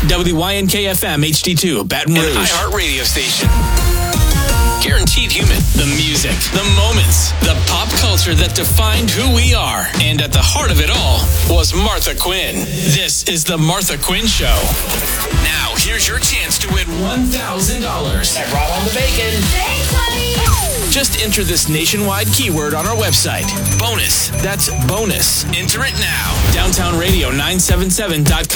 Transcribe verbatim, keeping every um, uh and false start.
W Y N K F M H D two, Baton Rouge. An iHeart radio station. Guaranteed human. The music, the moments, the pop culture that defined who we are. And at the heart of it all was Martha Quinn. This is The Martha Quinn Show. Now, here's your chance to win one thousand dollars. I brought on the bacon. Thanks, honey. Just enter this nationwide keyword on our website. Bonus. That's bonus. Enter it now. downtown radio nine seven seven dot com.